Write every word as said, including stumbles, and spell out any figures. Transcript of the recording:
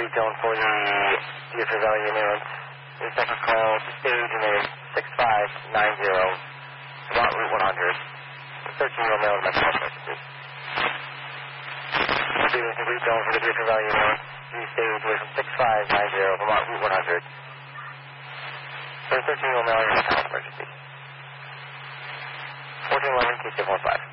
retone for the Deerfield Valley ambulance. Your second call to stage and is six five nine zero, Vermont Route one hundred. thirteen-year-old male with mental health emergency. Speeding to retone for the Deerfield Valley ambulance. You stage away from six five nine zero, Vermont Route one hundred. For a thirteen-year-old male with mental health emergency. fourteen eleven, K two one five.